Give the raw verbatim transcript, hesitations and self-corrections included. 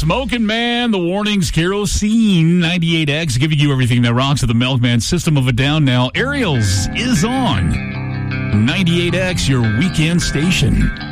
Smoking Man, the warnings, kerosene, ninety-eight X, giving you everything that rocks at the Milkman. System of a Down now. Ariel's is on ninety-eight X, your weekend station.